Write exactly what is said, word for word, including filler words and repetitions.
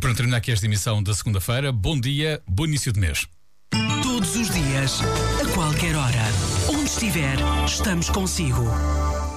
para terminar aqui esta emissão da segunda-feira, bom dia, bom início de mês. Todos os dias, a qualquer hora, onde estiver, estamos consigo.